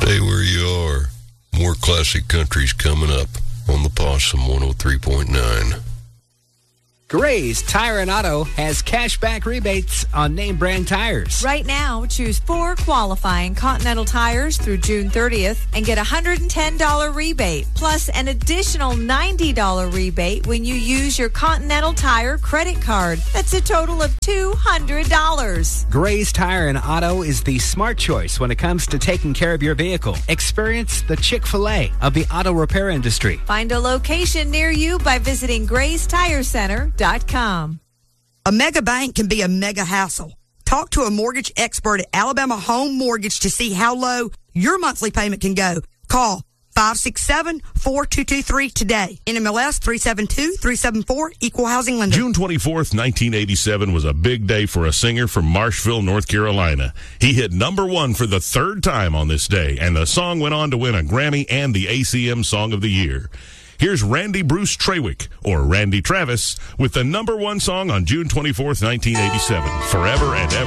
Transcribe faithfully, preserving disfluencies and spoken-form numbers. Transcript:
Stay where you are. More classic country's coming up on the Possum one oh three point nine. Gray's Tire and Auto has cashback rebates on name brand tires. Right now, choose four qualifying Continental tires through June thirtieth and get a one hundred ten dollars rebate, plus an additional ninety dollars rebate when you use your Continental Tire credit card. That's a total of two hundred dollars. Gray's Tire and Auto is the smart choice when it comes to taking care of your vehicle. Experience the Chick-fil-A of the auto repair industry. Find a location near you by visiting grays tire center dot com. A mega bank can be a mega hassle. Talk to a mortgage expert at Alabama Home Mortgage to see how low your monthly payment can go. Call five six seven, four two two three today. N M L S three seven two, three seven four, Equal Housing Lender. June twenty-fourth, nineteen eighty-seven was a big day for a singer from Marshville, North Carolina. He hit number one for the third time on this day, and the song went on to win a Grammy and the A C M Song of the Year. Here's Randy Bruce Trawick, or Randy Travis, with the number one song on June twenty-fourth, nineteen eighty-seven, Forever and Ever.